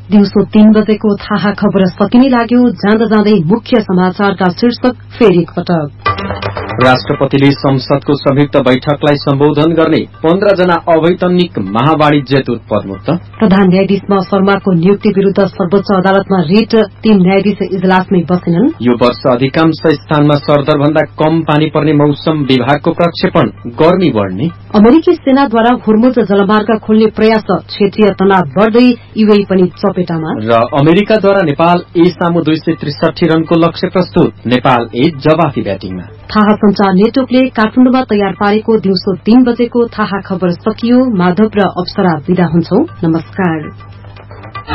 दिउँसो 3 बजेको थाहा खबर सकिने लाग्यो। जाँदा जाँदै मुख्य समाचारका शीर्षक फेरि एकपटक। राष्ट्रपतिले संसदको संयुक्त बैठकलाई सम्बोधन गर्ने 15 जना अवैतनिक महावाणिज्य दूत पदमुक्त। प्रधान न्यायाधीशमा शर्माको नियुक्ति विरूद्ध सर्वोच्च अदालतमा रिट, 3 न्यायाधीश इजलासमै बसेनन्। यो वर्ष अधिकांश स्थानमा सरदर भन्दा कम पानी पर्ने मौसम विभागको प्रक्षेपण, गर्मी बढ्ने। अमेरिकी सेनाद्वारा हुर्मुज जलमार्ग खोल्ने प्रयास, क्षेत्रीय तनाव बढ्दै यूएई पनि चपेटामा। र अमेरिकाद्वारा नेपाल ए सामु 263 रनको लक्ष्य प्रस्तुत, नेपाल ए जवाफी ब्याटिङमा। थाहा संचार नेटवर्कले काठमाडौँमा तयार पारेको दिउँसो 3 बजेको थाहा खबर सकियो। माधव र अप्सरा विदा हुन्छौं। नमस्कार।